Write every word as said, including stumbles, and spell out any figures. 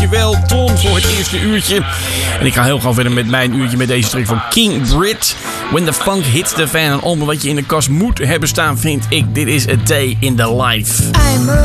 Dankjewel Ton voor het eerste uurtje. En ik ga heel gauw verder met mijn uurtje met deze track van King Brit. When the funk hits the fan. Een album wat je in de kast moet hebben staan, vind ik. Dit is A Day in the Life.